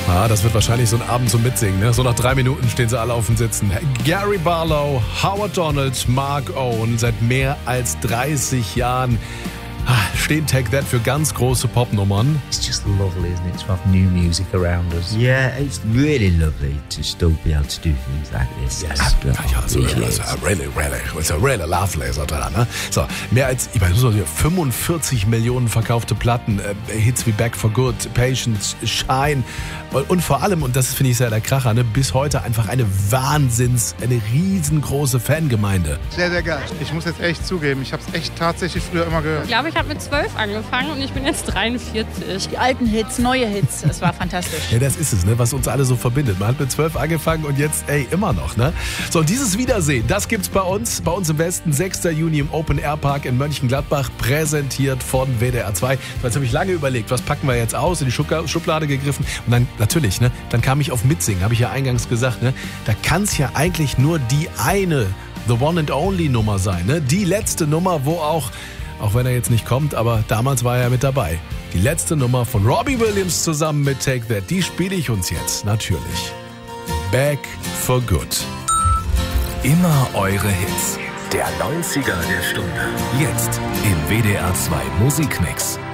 Ah, das wird wahrscheinlich so ein Abend zum Mitsingen, ne? So nach 3 Minuten stehen sie alle auf dem Sitzen. Gary Barlow, Howard Donald, Mark Owen, seit mehr als 30 Jahren stehen Take That für ganz große Popnummern. It's just lovely, isn't it, to have new music around us? Yeah, it's really lovely to still be able to do things like this. Really lovely, sagt er dann, ne? So, mehr als, ich meine, 45 Millionen verkaufte Platten, Hits wie Back for Good, Patience, Shine und vor allem, und das finde ich sehr der Kracher, ne, bis heute einfach eine riesengroße Fangemeinde. Sehr, sehr geil. Ich muss jetzt echt zugeben, ich habe es echt tatsächlich früher immer gehört. Ich glaube, ich habe mit 12 angefangen und ich bin jetzt 43. Die alten Hits, neue Hits, es war fantastisch. Ja, das ist es, ne, was uns alle so verbindet. Man hat mit 12 angefangen und jetzt, immer noch, ne? So, und dieses Wiedersehen, das gibt's bei uns im Westen, 6. Juni im Open Air Park in Mönchengladbach, präsentiert von WDR 2. Jetzt habe ich lange überlegt, was packen wir jetzt aus, in die Schublade gegriffen und dann, natürlich, ne, dann kam ich auf Mitsingen, habe ich ja eingangs gesagt, ne, da kann's ja eigentlich nur die eine, The One and Only Nummer sein, ne, die letzte Nummer, wo auch wenn er jetzt nicht kommt, aber damals war er mit dabei. Die letzte Nummer von Robbie Williams zusammen mit Take That, die spiele ich uns jetzt, natürlich. Back for Good. Immer eure Hits. Der 90er der Stunde. Jetzt im WDR 2 Musikmix.